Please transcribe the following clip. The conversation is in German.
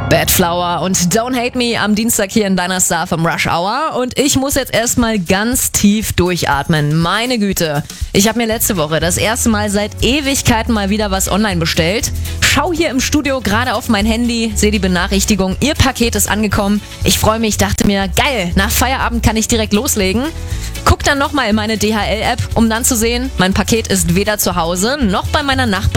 Bad Flower und Don't Hate Me am Dienstag hier in deiner Star vom Rush Hour. Und ich muss jetzt erstmal ganz tief durchatmen. Meine Güte. Ich habe mir letzte Woche das erste Mal seit Ewigkeiten mal wieder was online bestellt. Schau hier im Studio gerade auf mein Handy, sehe die Benachrichtigung, Ihr Paket ist angekommen. Ich freue mich, dachte mir, geil, nach Feierabend kann ich direkt loslegen. Guck dann nochmal in meine DHL-App, um dann zu sehen, mein Paket ist weder zu Hause noch bei meiner Nachbarin